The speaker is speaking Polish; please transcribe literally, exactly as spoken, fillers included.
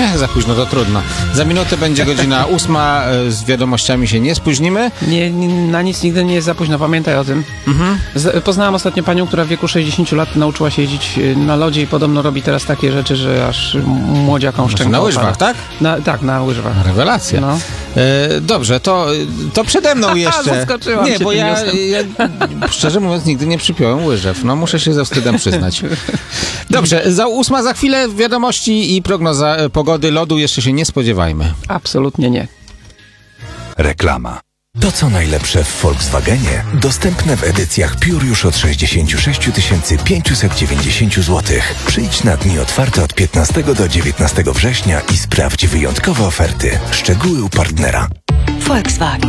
Nie, za późno, to trudno. Za minutę będzie godzina ósma, z wiadomościami się nie spóźnimy. Nie, nie, na nic nigdy nie jest za późno, pamiętaj o tym. Mhm. Z, poznałam ostatnio panią, która w wieku sześćdziesięciu lat nauczyła się jeździć na lodzie i podobno robi teraz takie rzeczy, że aż młodziakom Znaczy, szczęka na łyżwach, tak? Na, tak, na łyżwach. Rewelacja. No. E, dobrze, to, to przede mną jeszcze. Zaskoczyłam Nie, cię bo tym ja, newsem. ja szczerze mówiąc nigdy nie przypiąłem łyżew. No muszę się ze wstydem przyznać. Dobrze, za ósma za chwilę wiadomości i prognoza pogody. Lodu jeszcze się nie spodziewajmy. Absolutnie nie. Reklama. To co najlepsze w Volkswagenie dostępne w edycjach Pure już od sześćdziesiąt sześć tysięcy pięćset dziewięćdziesiąt złotych. Przyjdź na dni otwarte od piętnastego do dziewiętnastego września i sprawdź wyjątkowe oferty. Szczegóły u partnera. Volkswagen.